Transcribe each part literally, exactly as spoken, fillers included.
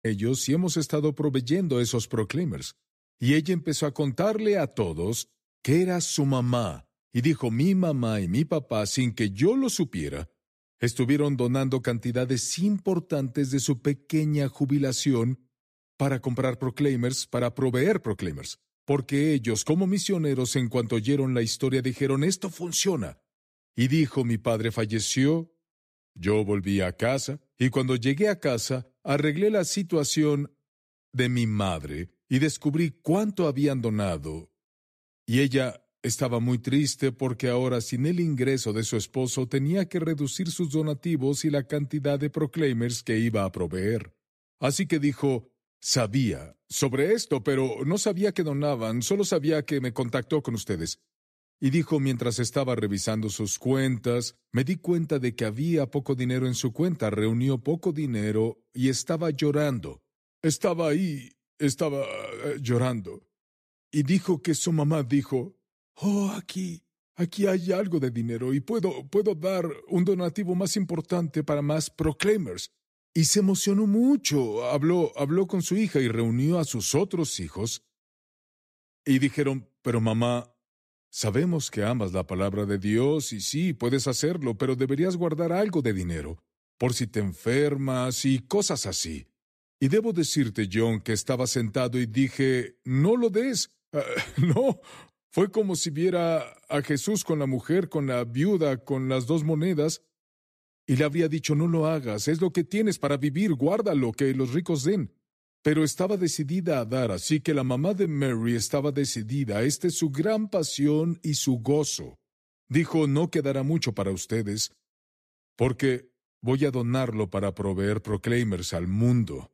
ellos y hemos estado proveyendo esos proclaimers. Y ella empezó a contarle a todos que era su mamá. Y dijo, mi mamá y mi papá, sin que yo lo supiera, estuvieron donando cantidades importantes de su pequeña jubilación para comprar proclaimers, para proveer proclaimers. Porque ellos, como misioneros, en cuanto oyeron la historia, dijeron, esto funciona. Y dijo, mi padre falleció, yo volví a casa, y cuando llegué a casa, arreglé la situación de mi madre y descubrí cuánto habían donado. Y ella estaba muy triste porque ahora, sin el ingreso de su esposo, tenía que reducir sus donativos y la cantidad de proclaimers que iba a proveer. Así que dijo, sabía sobre esto, pero no sabía que donaban, solo sabía que me contactó con ustedes. Y dijo, mientras estaba revisando sus cuentas, me di cuenta de que había poco dinero en su cuenta, reunió poco dinero y estaba llorando. Estaba ahí, estaba uh, llorando. Y dijo que su mamá dijo, oh, aquí, aquí hay algo de dinero y puedo, puedo dar un donativo más importante para más proclaimers. Y se emocionó mucho, habló, habló con su hija y reunió a sus otros hijos. Y dijeron, pero mamá, sabemos que amas la palabra de Dios y sí, puedes hacerlo, pero deberías guardar algo de dinero, por si te enfermas y cosas así. Y debo decirte, John, que estaba sentado y dije, no lo des. Uh, no, fue como si viera a Jesús con la mujer, con la viuda, con las dos monedas, y le habría dicho, no lo hagas, es lo que tienes para vivir, guárdalo, que los ricos den. Pero estaba decidida a dar, así que la mamá de Mary estaba decidida, esta es su gran pasión y su gozo. Dijo, no quedará mucho para ustedes, porque voy a donarlo para proveer proclaimers al mundo.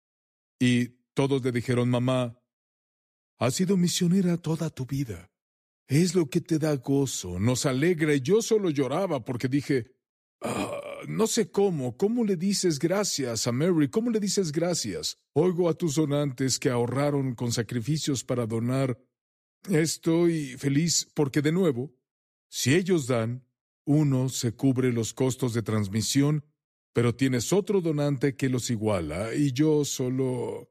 Y todos le dijeron, mamá, has sido misionera toda tu vida. Es lo que te da gozo, nos alegra, y yo solo lloraba porque dije, ah, no sé cómo, ¿cómo le dices gracias a Mary? ¿Cómo le dices gracias? Oigo a tus donantes que ahorraron con sacrificios para donar. Estoy feliz porque, de nuevo, si ellos dan, uno se cubre los costos de transmisión, pero tienes otro donante que los iguala, y yo solo...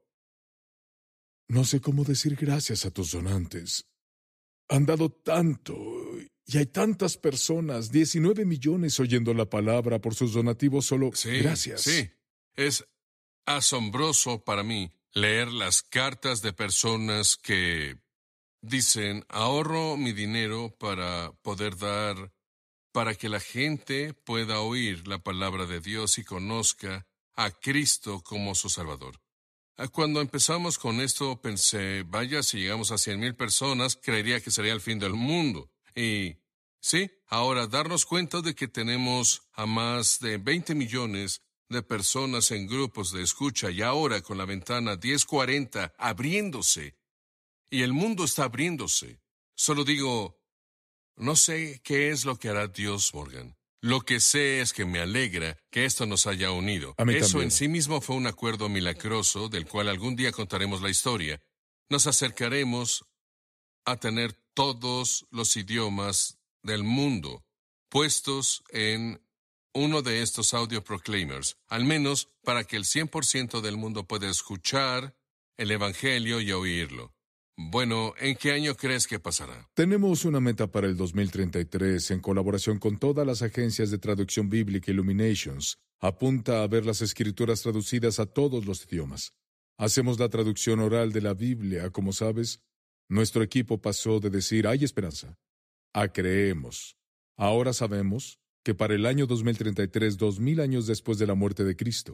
No sé cómo decir gracias a tus donantes. Han dado tanto, y hay tantas personas, diecinueve millones oyendo la palabra por sus donativos, solo Sí, gracias. Sí, es asombroso para mí leer las cartas de personas que dicen, ahorro mi dinero para poder dar, para que la gente pueda oír la palabra de Dios y conozca a Cristo como su Salvador. Cuando empezamos con esto pensé, vaya, si llegamos a cien mil personas, creería que sería el fin del mundo. Y sí, ahora darnos cuenta de que tenemos a más de veinte millones de personas en grupos de escucha y ahora con la ventana diez cuarenta abriéndose y el mundo está abriéndose. Solo digo, no sé qué es lo que hará Dios, Morgan. Lo que sé es que me alegra que esto nos haya unido. A mí Eso también. en sí mismo fue un acuerdo milagroso del cual algún día contaremos la historia. Nos acercaremos a tener todos los idiomas del mundo puestos en uno de estos audio proclaimers, al menos para que el cien por ciento del mundo pueda escuchar el Evangelio y oírlo. Bueno, ¿en qué año crees que pasará? Tenemos una meta para el dos mil treinta y tres en colaboración con todas las agencias de traducción bíblica Illuminations. Apunta a ver las escrituras traducidas a todos los idiomas. Hacemos la traducción oral de la Biblia, como sabes. Nuestro equipo pasó de decir hay esperanza a creemos. Ahora sabemos que para el año dos mil treinta y tres, dos mil años después de la muerte de Cristo,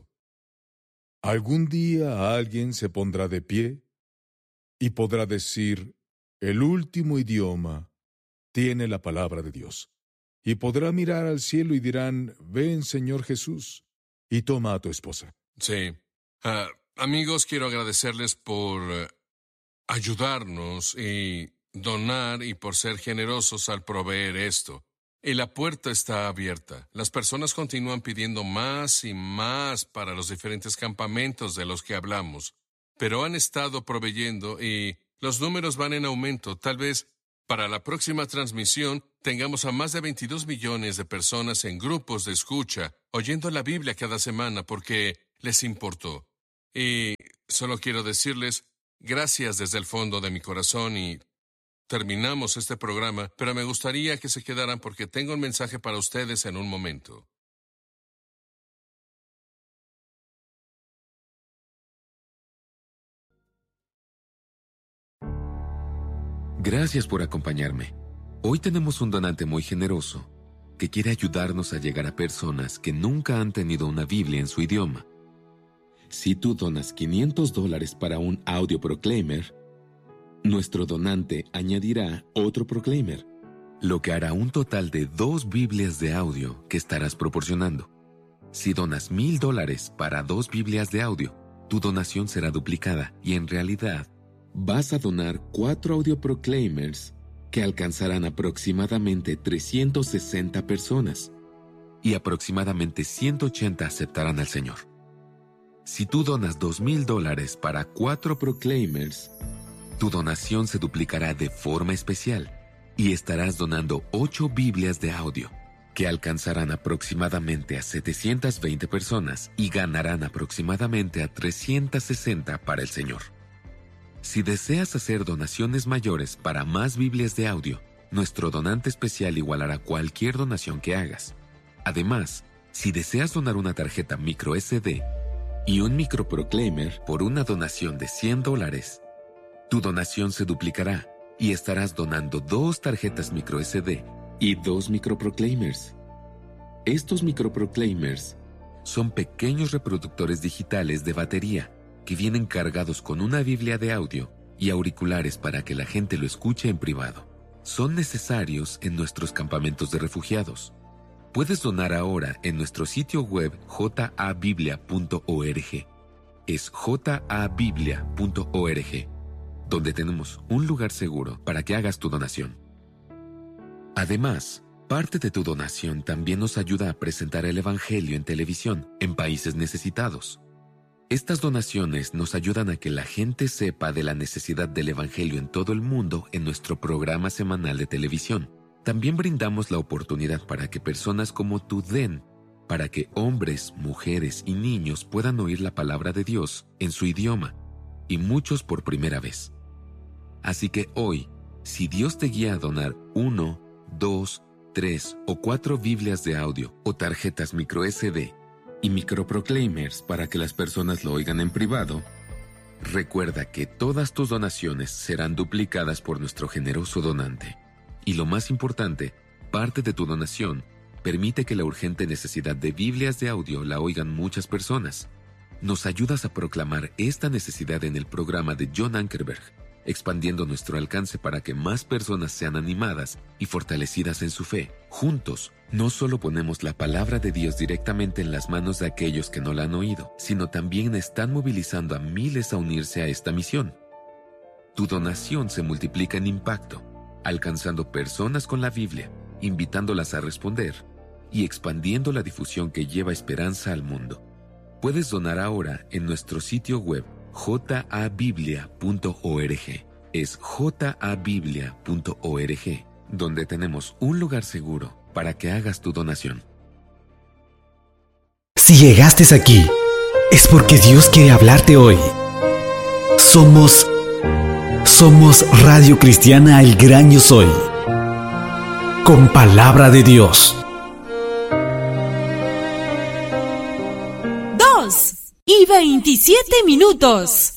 algún día alguien se pondrá de pie y podrá decir, el último idioma tiene la palabra de Dios. Y podrá mirar al cielo y dirán, ven, Señor Jesús, y toma a tu esposa. Sí. Uh, amigos, quiero agradecerles por uh, ayudarnos y donar y por ser generosos al proveer esto. Y la puerta está abierta. Las personas continúan pidiendo más y más para los diferentes campamentos de los que hablamos. Pero han estado proveyendo y los números van en aumento. Tal vez para la próxima transmisión tengamos a más de veintidós millones de personas en grupos de escucha, oyendo la Biblia cada semana porque les importó. Y solo quiero decirles gracias desde el fondo de mi corazón y terminamos este programa, pero me gustaría que se quedaran porque tengo un mensaje para ustedes en un momento. Gracias por acompañarme. Hoy tenemos un donante muy generoso que quiere ayudarnos a llegar a personas que nunca han tenido una Biblia en su idioma. Si tú donas quinientos dólares para un audio proclaimer, nuestro donante añadirá otro proclaimer, lo que hará un total de dos Biblias de audio que estarás proporcionando. Si donas mil dólares para dos Biblias de audio, tu donación será duplicada y en realidad vas a donar cuatro audio proclaimers que alcanzarán aproximadamente trescientas sesenta personas y aproximadamente ciento ochenta aceptarán al Señor. Si tú donas dos mil dólares para cuatro proclaimers, tu donación se duplicará de forma especial y estarás donando ocho Biblias de audio que alcanzarán aproximadamente a setecientas veinte personas y ganarán aproximadamente a trescientas sesenta para el Señor. Si deseas hacer donaciones mayores para más Biblias de audio, nuestro donante especial igualará cualquier donación que hagas. Además, si deseas donar una tarjeta micro ese de y un microproclaimer por una donación de cien dólares, tu donación se duplicará y estarás donando dos tarjetas micro ese de y dos microproclaimers. Estos microproclaimers son pequeños reproductores digitales de batería que vienen cargados con una Biblia de audio y auriculares para que la gente lo escuche en privado. Son necesarios en nuestros campamentos de refugiados. Puedes donar ahora en nuestro sitio web j a biblia punto org. Es j a biblia punto org, donde tenemos un lugar seguro para que hagas tu donación. Además, parte de tu donación también nos ayuda a presentar el Evangelio en televisión en países necesitados. Estas donaciones nos ayudan a que la gente sepa de la necesidad del Evangelio en todo el mundo en nuestro programa semanal de televisión. También brindamos la oportunidad para que personas como tú den, para que hombres, mujeres y niños puedan oír la palabra de Dios en su idioma, y muchos por primera vez. Así que hoy, si Dios te guía a donar uno, dos, tres o cuatro Biblias de audio o tarjetas micro ese de y microproclaimers para que las personas lo oigan en privado, recuerda que todas tus donaciones serán duplicadas por nuestro generoso donante. Y lo más importante, parte de tu donación permite que la urgente necesidad de Biblias de audio la oigan muchas personas. Nos ayudas a proclamar esta necesidad en el programa de John Ankerberg, expandiendo nuestro alcance para que más personas sean animadas y fortalecidas en su fe. Juntos, no solo ponemos la palabra de Dios directamente en las manos de aquellos que no la han oído, sino también están movilizando a miles a unirse a esta misión. Tu donación se multiplica en impacto, alcanzando personas con la Biblia, invitándolas a responder y expandiendo la difusión que lleva esperanza al mundo. Puedes donar ahora en nuestro sitio web j a biblia punto org. Es j a biblia punto org, donde tenemos un lugar seguro para que hagas tu donación. Si llegaste aquí, es porque Dios quiere hablarte hoy. Somos Somos Radio Cristiana El Gran Yo Soy, con palabra de Dios. Dos y veintisiete minutos.